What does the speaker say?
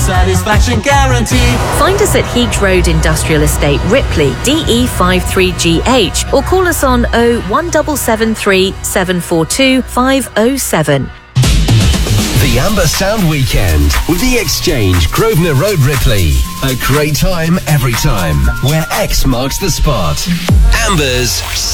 satisfaction guaranteed. Find us at Heath Road Industrial Estate, Ripley, DE53GH, or call us on 01773 742 507. The Amber Sound Weekend with The Exchange, Grosvenor Road, Ripley. A great time every time, where X marks the spot. Amber's